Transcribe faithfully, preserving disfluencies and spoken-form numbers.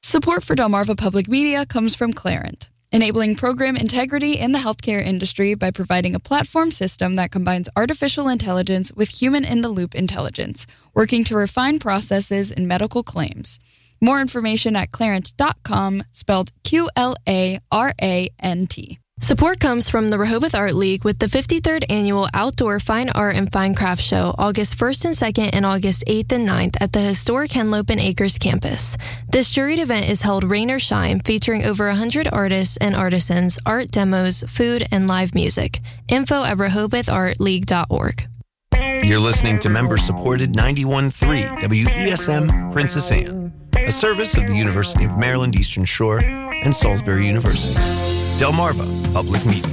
Support for Delmarva Public Media comes from Clarent, enabling program integrity in the healthcare industry by providing a platform system that combines artificial intelligence with human-in-the-loop intelligence, working to refine processes in medical claims. More information at clarent dot com, spelled Q L A R A N T. Support comes from the Rehoboth Art League with the fifty-third Annual Outdoor Fine Art and Fine Craft Show, August first and second and August eighth and ninth at the historic Henlopen Acres campus. This juried event is held rain or shine, featuring over one hundred artists and artisans, art demos, food, and live music. Info at rehoboth art league dot org. You're listening to member-supported ninety-one point three W E S M Princess Anne, a service of the University of Maryland Eastern Shore and Salisbury University. Delmarva Public Media.